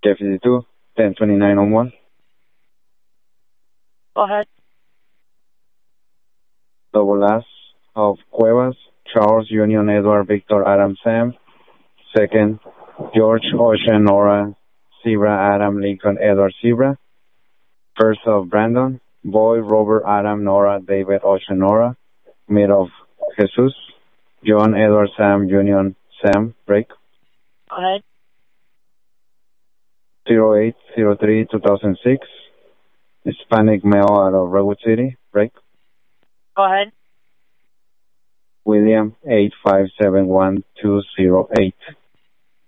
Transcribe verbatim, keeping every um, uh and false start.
K fifty-two, ten twenty-nine on one. Go ahead. Double S of Cuevas, Charles Union Edward Victor Adam Sam. Second, George Ocean Nora Zebra Adam Lincoln Edward Zebra. First of Brandon, Boy Robert Adam Nora David Ocean Nora. Mid of Jesus, John Edward Sam Union Sam break. Go ahead. zero eight zero three two thousand six, Hispanic male out of Redwood City break. Go ahead. William eight five seven one two zero eight.